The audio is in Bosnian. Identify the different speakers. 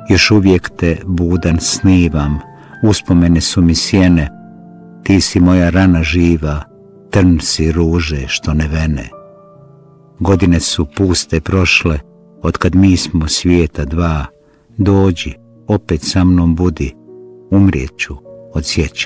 Speaker 1: Još uvijek te budan snivam, uspomene su mi sjene, ti si moja rana živa, trn si ruže što ne vene. Godine su puste prošle, otkad mi smo svijeta dva, dođi, opet sa mnom budi, umrijet ću od sjećanja.